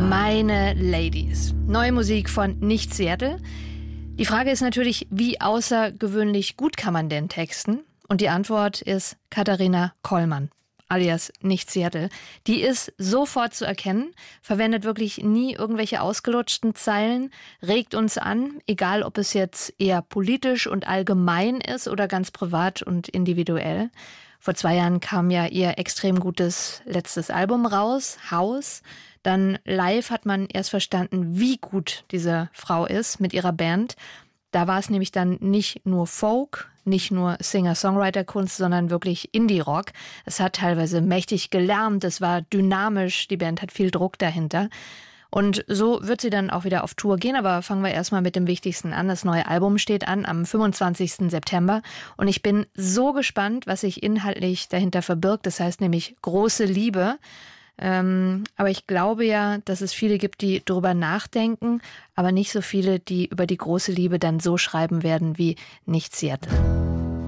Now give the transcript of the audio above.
Meine Ladies. Neue Musik von Nicht Seattle. Die Frage ist natürlich, wie außergewöhnlich gut kann man denn texten? Und die Antwort ist Katharina Kollmann, alias Nicht Seattle. Die ist sofort zu erkennen, verwendet wirklich nie irgendwelche ausgelutschten Zeilen, regt uns an, egal ob es jetzt eher politisch und allgemein ist oder ganz privat und individuell. Vor 2 Jahren kam ja ihr extrem gutes letztes Album raus, Haus. Dann live hat man erst verstanden, wie gut diese Frau ist mit ihrer Band. Da war es nämlich dann nicht nur Folk, nicht nur Singer-Songwriter-Kunst, sondern wirklich Indie-Rock. Es hat teilweise mächtig gelärmt, es war dynamisch, die Band hat viel Druck dahinter. Und so wird sie dann auch wieder auf Tour gehen, aber fangen wir erstmal mit dem Wichtigsten an. Das neue Album steht an am 25. September und ich bin so gespannt, was sich inhaltlich dahinter verbirgt. Das heißt nämlich große Liebe. Aber ich glaube ja, dass es viele gibt, die darüber nachdenken, aber nicht so viele, die über die große Liebe dann so schreiben werden wie Nicht Seattle.